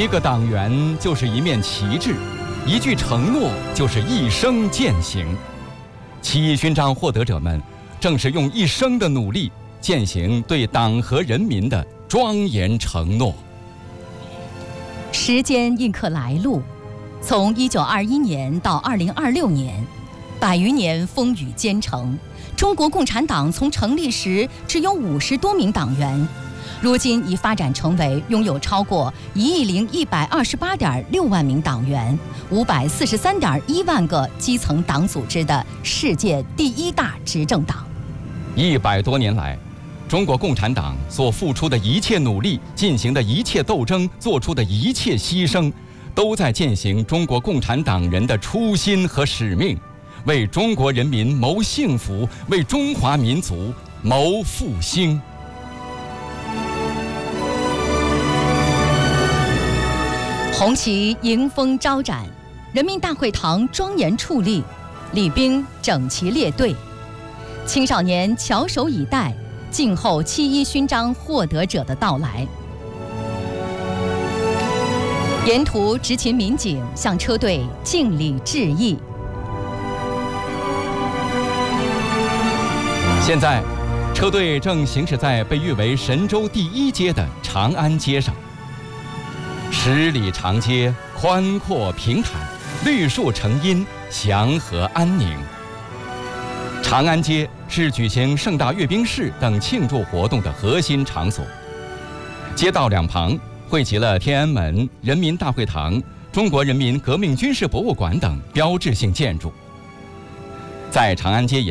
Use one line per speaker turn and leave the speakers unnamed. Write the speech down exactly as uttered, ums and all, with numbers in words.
个党员就是一面旗帜，一句承诺就是一生践行。七一勋章获得者们正是用一生的努力践行对党和人民的庄严承诺。
时间印刻来路，从一九二一年到二零二六年，百余年风雨兼程，中国共产党从成立时只有五十多名党员，如今已发展成为拥有超过一亿零一百二十八点六万名党员、五百四十三点一万个基层党组织的世界第一大执政党。
一百多年来，中国共产党所付出的一切努力、进行的一切斗争、做出的一切牺牲，都在践行中国共产党人的初心和使命，为中国人民谋幸福，为中华民族谋复兴。
红旗迎风招展，人民大会堂庄严矗立，礼兵整齐列队，青少年翘首以待，静候七一勋章获得者的到来。沿途执勤民警向车队敬礼致意。
现在，车队正行驶在被誉为神州第一街的长安街上。十里长街，宽阔平坦，绿树成荫，祥和安宁。长安街是举行盛大阅兵式等庆祝活动的核心场所。街道两旁汇集了天安门、人民大会堂、中国人民革命军事博物馆等标志性建筑。在长安街沿